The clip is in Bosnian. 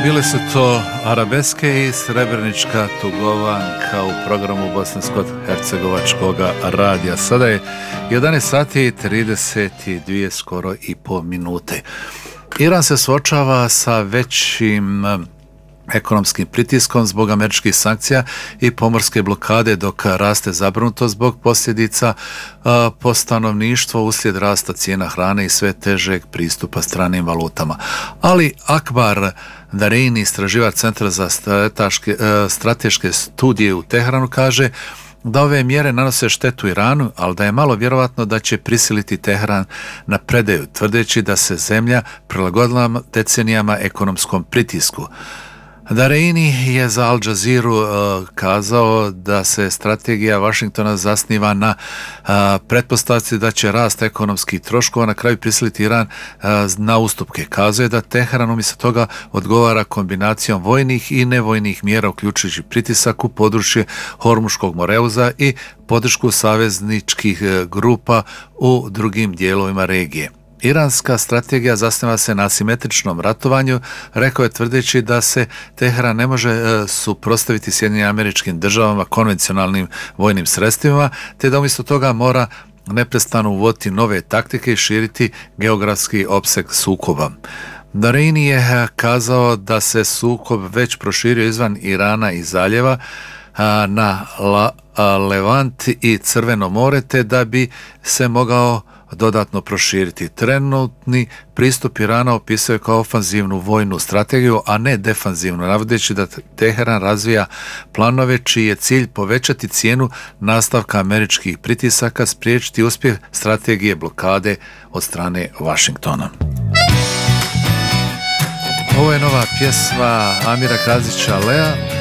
Bile su to arabeske i srebrenička tugovanka u programu bosansko-hercegovačkog radija. Sada je 11 sati i 32 skoro i po minute. Iran se suočava sa većim ekonomskim pritiskom zbog američkih sankcija i pomorske blokade, dok raste zabrinutost zbog posljedica po stanovništvo uslijed rasta cijena hrane i sve težeg pristupa stranim valutama. Ali Akbar Dareini, istraživač Centra za strateške studije u Teheranu, kaže da ove mjere nanose štetu Iranu, ali da je malo vjerovatno da će prisiliti Teheran na predaju, tvrdeći da se zemlja prilagodila decenijama ekonomskom pritisku. Dareini je za Al Jazeeru kazao da se strategija Washingtona zasniva na pretpostavci da će rast ekonomskih troškova na kraju prisiliti Iran na ustupke. Kazao je da Teheran umjesto toga odgovara kombinacijom vojnih i nevojnih mjera, uključujući pritisak u područje Hormuškog moreuza i podršku savezničkih grupa u drugim dijelovima regije. Iranska strategija zasniva se na asimetričnom ratovanju, rekao je, tvrdeći da se Teheran ne može suprotstaviti Sjedinjenim Američkim Državama konvencionalnim vojnim sredstvima, te da umjesto toga mora neprestano uvoditi nove taktike i širiti geografski opseg sukoba. Dareini je kazao da se sukob već proširio izvan Irana i zaljeva na Levant i Crveno more, te da bi se mogao dodatno proširiti. Trenutni pristup Irana opisuje kao ofanzivnu vojnu strategiju, a ne defanzivnu, navodeći da Teheran razvija planove čiji je cilj povećati cijenu nastavka američkih pritisaka, spriječiti uspjeh strategije blokade od strane Washingtona. Ovo je nova pjesma Amira Kazića Lea.